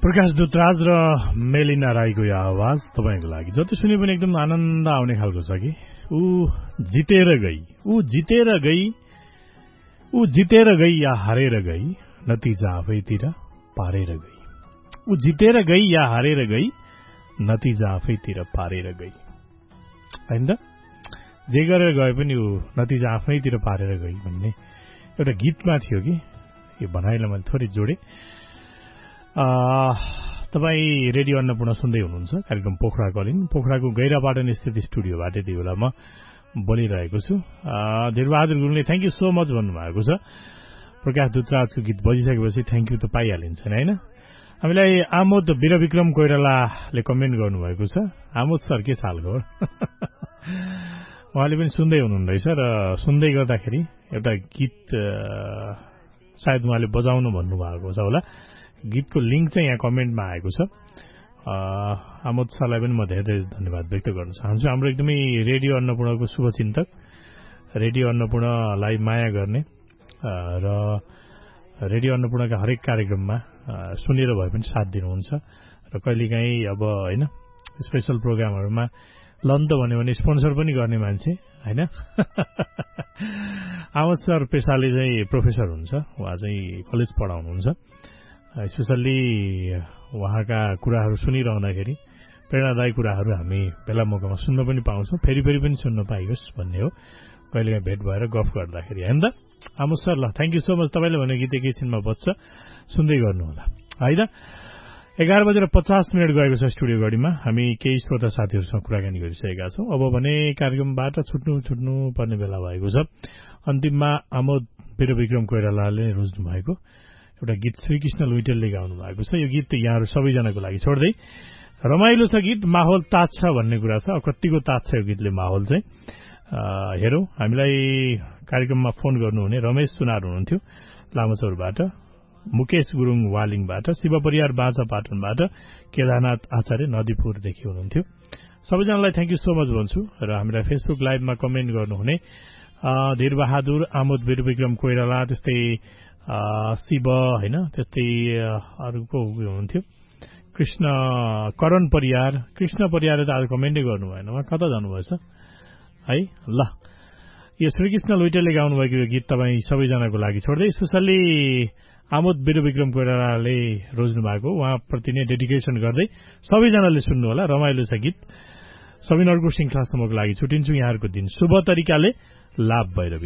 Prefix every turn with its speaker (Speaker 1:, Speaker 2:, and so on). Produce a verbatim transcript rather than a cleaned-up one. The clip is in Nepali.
Speaker 1: प्रकाश दुतराज र मेलिना राईको यो आवाज तपाईको लागि जति सुने पनि एकदम आनन्द आउने खालको छ कि ऊ जितेर गई ऊ जितेर गई ऊ जितेर गई या हारेर गई नतिजा आफैतिर पारेर गई ऊ जितेर गई या हारेर गई नतिजा आफैतिर पारेर गई हैन त जे गरेर गए पनि ऊ नतिजा आफैतिर पारेर गई भन्ने एउटा गीतमा थियो कि यो भनाइलाई मैले थोरै जोडे तपाईँ रेडियो अन्नपूर्ण सुन्दै हुनुहुन्छ कार्यक्रम पोखरा कलिन पोखराको गैरापाटन स्थित स्टुडियोबाट त्यही बेला म बोलिरहेको छु धेरबहादुर गुरुङले थ्याङ्क यू सो मच भन्नुभएको छ प्रकाश दुतराजको गीत बजिसकेपछि थ्याङ्क यू त पाइहालिन्छ नि होइन हामीलाई आमोद वीरविक्रम कोइरालाले कमेन्ट गर्नुभएको छ आमोद सर के सालको हो उहाँले पनि सुन्दै हुनुहुन्न रहेछ र सुन्दै गर्दाखेरि एउटा गीत सायद उहाँले बजाउनु भन्नुभएको छ होला गीतको लिङ्क चाहिँ यहाँ कमेन्टमा आएको छ आमोद सरलाई पनि म धेरै धेरै धन्यवाद व्यक्त गर्न चाहन्छु हाम्रो एकदमै रेडियो अन्नपूर्णको शुभचिन्तक रेडियो अन्नपूर्णलाई माया गर्ने र रेडियो अन्नपूर्णका हरेक कार्यक्रममा सुनेर भए पनि साथ दिनुहुन्छ र कहिलेकाहीँ अब होइन स्पेसल प्रोग्रामहरूमा लन त भन्यो भने स्पोन्सर पनि गर्ने मान्छे होइन आमोद सर पेसाले चाहिँ प्रोफेसर हुन्छ उहाँ चाहिँ कलेज पढाउनुहुन्छ स्पेसल्ली उहाँका कुराहरू सुनिरहँदाखेरि प्रेरणादायी कुराहरू हामी बेला मौकामा सुन्न पनि पाउँछौँ फेरि फेरि पनि सुन्न पाइयोस् भन्ने हो कहिलेकाहीँ भेट भएर गफ गर्दाखेरि होइन त आमोद सर ल थ्याङ्क यू सो मच तपाईँले भने गीत एकैछिनमा बज्छ सुन्दै गर्नुहोला है त एघार बजेर पचास मिनट गएको छ स्टुडियो गढीमा हामी केही श्रोता साथीहरूसँग कुराकानी गरिसकेका छौँ अब भने कार्यक्रमबाट छुट्नु छुट्नु पर्ने बेला भएको छ अन्तिममा आमोद वीरविक्रम कोइरालाले रोज्नु भएको एउटा गीत श्रीकृष्ण लुइटेलले गाउनु भएको छ यो गीत यहाँहरू सबैजनाको लागि छोड्दै रमाइलो छ गीत माहौल तात्छ भन्ने कुरा छ कतिको तात्छ यो गीतले माहौल चाहिँ हेरौँ हामीलाई कार्यक्रममा फोन गर्नुहुने रमेश सुनार हुनुहुन्थ्यो लामोचौरबाट मुकेश गुरुङ वालिङबाट शिव परियार बाँचा पाटनबाट केदारनाथ आचार्य नदीपुरदेखि हुनुहुन्थ्यो सबैजनालाई थ्याङ्क यू सो मच भन्छु र हामीलाई फेसबुक लाइभमा कमेन्ट गर्नुहुने धीरबहादुर आमोद वीरविक्रम कोइराला त्यस्तै शिव होइन त्यस्तै अरूको हुनुहुन्थ्यो कृष्ण करण परियार कृष्ण परियारले त आज कमेन्टै गर्नु भएन उहाँ कता जानुभएछ है ल यो श्रीकृष्ण लुइटेलले गाउनुभएको यो गीत तपाईँ सबैजनाको लागि छोड्दै स्पेसल्ली आमोद वीरविक्रम कोइरालाले रोज्नु भएको उहाँप्रति नै डेडिकेसन गर्दै सबैजनाले सुन्नु होला रमाइलो छ गीत सबिन अर्को श्रृङ्खलासम्मको लागि छुटिन्छु यहाँहरूको दिन शुभ तरिकाले लाभ भैरवी